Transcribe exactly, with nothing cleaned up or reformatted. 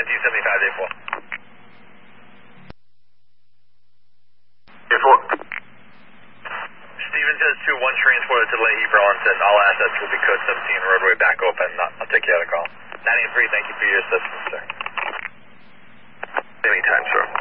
seventeen seventy-five, day four. Day four. Steven says two one transported to Leahy for onset. All assets will be code seventeen, roadway back open. I'll take care of the call. nine eight three, thank you for your assistance, sir. Anytime, sir.